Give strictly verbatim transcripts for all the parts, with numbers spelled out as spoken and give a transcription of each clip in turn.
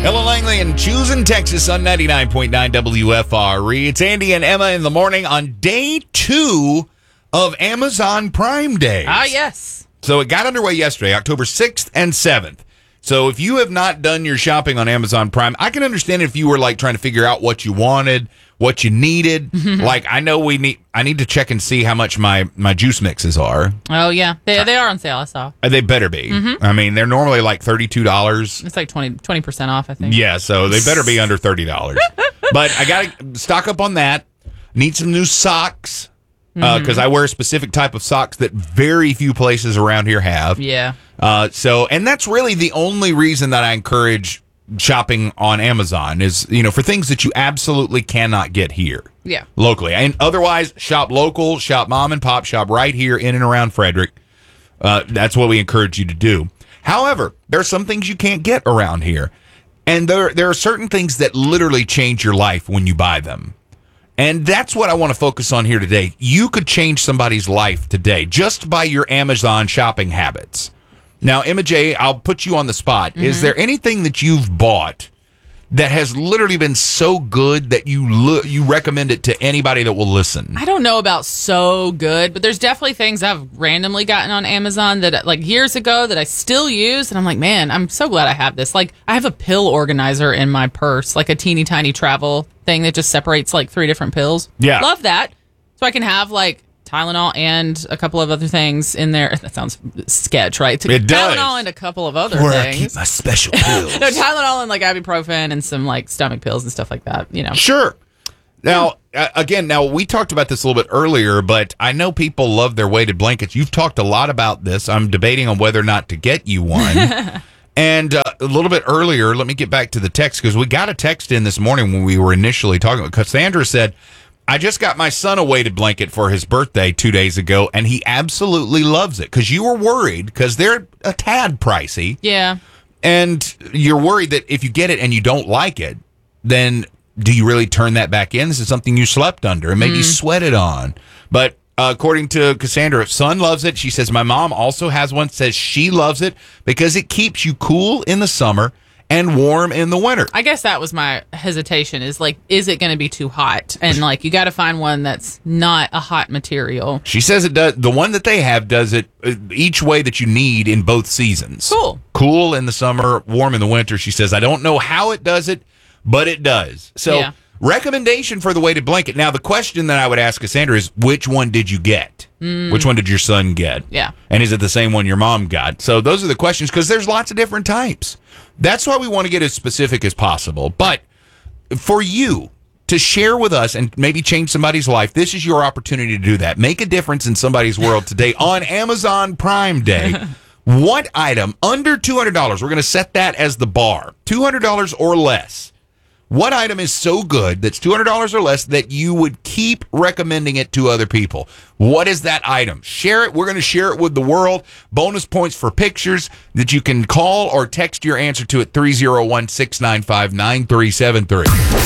Ella Langley in Choosing, Texas on ninety-nine point nine W F R E. It's Andy and Emma in the morning on day two of Amazon Prime Day. Ah, yes. So it got underway yesterday, October sixth and seventh. So if you have not done your shopping on Amazon Prime, I can understand if you were like trying to figure out what you wanted, what you needed. Like I know we need, I need to check and see how much my, my juice mixes are. Oh, yeah. They they are on sale, I saw. They better be. Mm-hmm. I mean, they're normally like thirty-two dollars. It's like twenty percent off, I think. Yeah, so they better be under thirty dollars. But I got to stock up on that. Need some new socks because uh, Mm-hmm. I wear a specific type of socks that very few places around here have. Yeah. Uh, so, and that's really the only reason that I encourage shopping on Amazon is, you know, for things that you absolutely cannot get here. Yeah. Locally. And otherwise, shop local, shop mom and pop, shop right here in and around Frederick. Uh, that's what we encourage you to do. However, there are some things you can't get around here. And there, there are certain things that literally change your life when you buy them. And that's what I want to focus on here today. You could change somebody's life today just by your Amazon shopping habits. Now, Emma J., I'll put you on the spot. Mm-hmm. Is there anything that you've bought that has literally been so good that you lo- you recommend it to anybody that will listen? I don't know about so good, but there's definitely things I've randomly gotten on Amazon that like years ago that I still use. And I'm like, man, I'm so glad I have this. Like I have a pill organizer in my purse, like a teeny tiny travel thing that just separates like three different pills. Yeah. Love that. So I can have like Tylenol and a couple of other things in there. That sounds sketch, right? It does. Tylenol and a couple of other Where things. I keep my special pills. No, Tylenol and like ibuprofen and some like stomach pills and stuff like that, you know. Sure. Now, uh, again, now we talked about this a little bit earlier, but I know people love their weighted blankets. You've talked a lot about this. I'm debating on whether or not to get you one. And uh, a little bit earlier, let me get back to the text because we got a text in this morning when we were initially talking. Cassandra said, I just got my son a weighted blanket for his birthday two days ago, and he absolutely loves it because you were worried because they're a tad pricey. Yeah. And you're worried that if you get it and you don't like it, then do you really turn that back in? This is something you slept under and maybe mm. sweated on. But uh, according to Cassandra, son loves it. She says, my mom also has one, says she loves it because it keeps you cool in the summer and warm in the winter. I guess that was my hesitation is like, is it going to be too hot? And like, you got to find one that's not a hot material. She says it does. The one that they have does it each way that you need in both seasons. Cool. Cool in the summer, warm in the winter. She says, I don't know how it does it, but it does. So yeah. Recommendation for the weighted blanket. Now, the question that I would ask Cassandra is, which one did you get? Mm. Which one did your son get? Yeah. And is it the same one your mom got? So those are the questions because there's lots of different types. That's why we want to get as specific as possible. But for you to share with us and maybe change somebody's life, this is your opportunity to do that. Make a difference in somebody's world today on Amazon Prime Day. What item under two hundred dollars? We're going to set that as the bar. two hundred dollars or less. What item is so good that's two hundred dollars or less that you would keep recommending it to other people? What is that item? Share it. We're going to share it with the world. Bonus points for pictures that you can call or text your answer to at three oh one, six nine five, nine three seven three.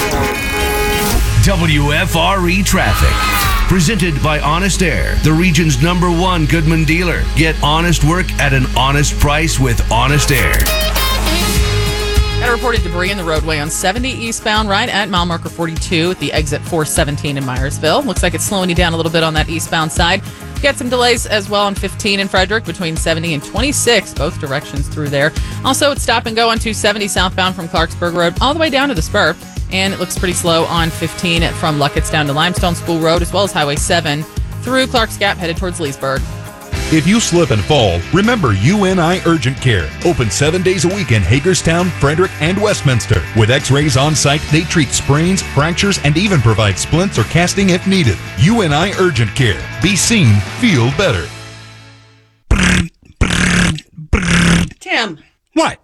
W F R E Traffic. Presented by Honest Air, the region's number one Goodman dealer. Get honest work at an honest price with Honest Air. Got a reported debris in the roadway on seventy eastbound right at mile marker forty-two at the exit four seventeen in Myersville. Looks like it's slowing you down a little bit on that eastbound side. Got some delays as well on fifteen in Frederick between seventy and twenty-six, both directions through there. Also, it's stop and go on two seventy southbound from Clarksburg Road all the way down to the Spur. And it looks pretty slow on fifteen from Luckett's down to Limestone School Road, as well as Highway seven through Clark's Gap headed towards Leesburg. If you slip and fall, remember U N I Urgent Care. Open seven days a week in Hagerstown, Frederick, and Westminster. With x-rays on site, they treat sprains, fractures, and even provide splints or casting if needed. U N I Urgent Care. Be seen, feel better. Tim. What?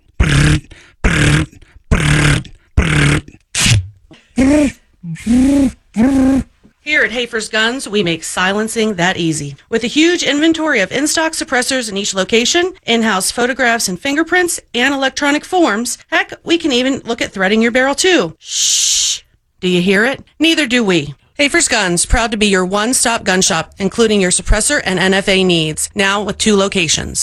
Here at Hafer's Guns, we make silencing that easy. With a huge inventory of in-stock suppressors in each location, in-house photographs and fingerprints, and electronic forms, heck, we can even look at threading your barrel too. Shh! Do you hear it? Neither do we. Hafer's Guns, proud to be your one-stop gun shop, including your suppressor and N F A needs, now with two locations.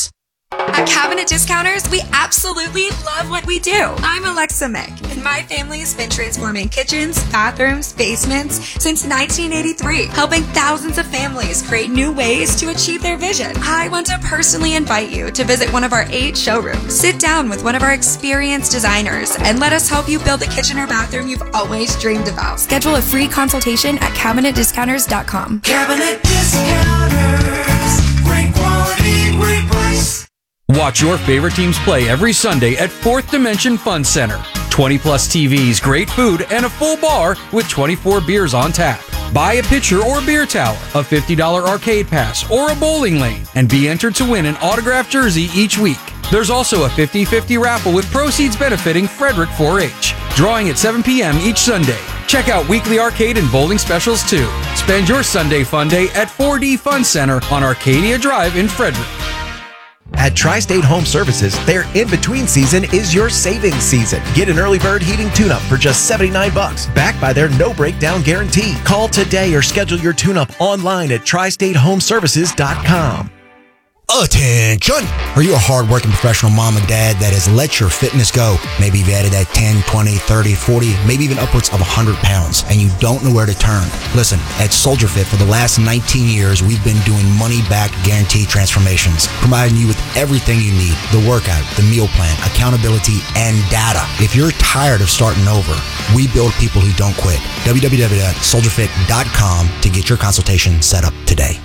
At Cabinet Discounters, we absolutely love what we do. I'm Alexa Mick, and my family has been transforming kitchens, bathrooms, basements since nineteen eighty-three, helping thousands of families create new ways to achieve their vision. I want to personally invite you to visit one of our eight showrooms. Sit down with one of our experienced designers and let us help you build the kitchen or bathroom you've always dreamed about. Schedule a free consultation at cabinet discounters dot com. Cabinet Discounters. Great quality, great price. Watch your favorite teams play every Sunday at Fourth Dimension Fun Center. twenty plus T Vs, great food, and a full bar with twenty-four beers on tap. Buy a pitcher or beer tower, a fifty dollars arcade pass, or a bowling lane, and be entered to win an autographed jersey each week. There's also a fifty-fifty raffle with proceeds benefiting Frederick four H. Drawing at seven p.m. each Sunday. Check out weekly arcade and bowling specials too. Spend your Sunday fun day at four D Fun Center on Arcadia Drive in Frederick. At Tri-State Home Services, their in-between season is your savings season. Get an early bird heating tune-up for just seventy-nine bucks, backed by their no-breakdown guarantee. Call today or schedule your tune-up online at tri state home services dot com. Attention! Are you a hard-working professional mom and dad that has let your fitness go? Maybe you've added that ten, twenty, thirty, forty, maybe even upwards of one hundred pounds, and you don't know where to turn. Listen, at Soldier Fit for the last nineteen years, we've been doing money-back guarantee transformations, providing you with everything you need: the workout, the meal plan, accountability, and data. If you're tired of starting over, we build people who don't quit. w w w dot soldier fit dot com to get your consultation set up today.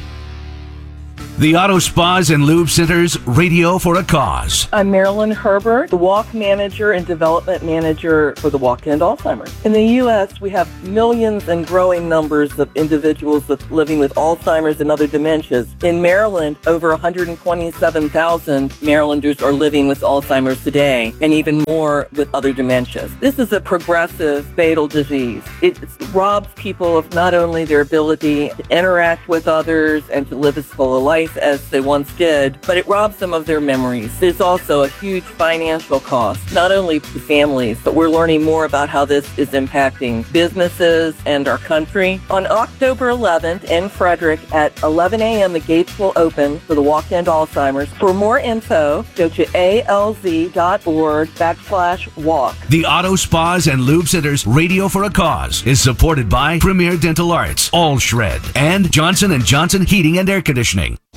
The Auto Spas and Lube Centers, Radio for a Cause. I'm Marilyn Herbert, the Walk Manager and Development Manager for the Walk to End Alzheimer's. In the U S, we have millions and growing numbers of individuals with, living with Alzheimer's and other dementias. In Maryland, over one hundred twenty-seven thousand Marylanders are living with Alzheimer's today, and even more with other dementias. This is a progressive, fatal disease. It robs people of not only their ability to interact with others and to live as full a life as they once did, but it robs them of their memories. There's also a huge financial cost, not only to families, but we're learning more about how this is impacting businesses and our country. On October eleventh in Frederick at eleven a.m., the gates will open for the Walk to End Alzheimer's. For more info, go to alz.org backslash walk. The Auto Spas and Lube Centers, Radio for a Cause is supported by Premier Dental Arts, All Shred, and Johnson and Johnson Heating and Air Conditioning.